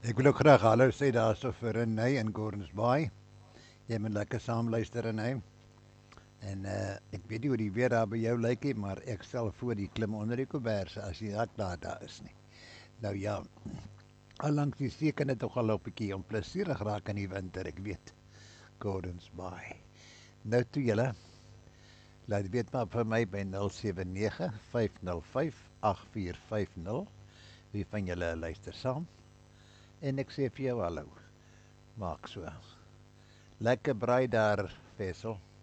Ek wil ook graag hallo sê daarso vir Renay in Gordons Bay. Jy moet lekker saam luister Renay. En ek weet nie hoe die weer daar by jou lyk nie, maar ek stel voor die klim onder die koberse as die dak daar is nie. Nou ja, allangs die see kan dit tog al 'n bietjie onplesierig raak in die winter, ek weet. Gordons Bay. Nou toe julle, laat weet maar vir my by 079 505 8450 wie van julle luister saam en ek sê vir jou hallo. Maak so. Lekker braai daar, Wessel.